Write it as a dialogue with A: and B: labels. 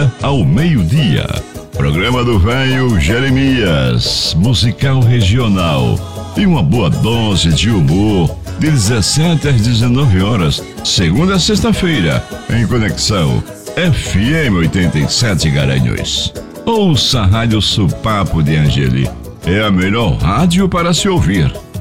A: ao meio-dia. Programa do velho Jeremias, musical regional e uma boa dose de humor, de 17 às 19 horas, segunda a sexta-feira, em conexão FM 87 Garanhuns. Ouça a Rádio Supapo de Angeli, é a melhor rádio para se ouvir.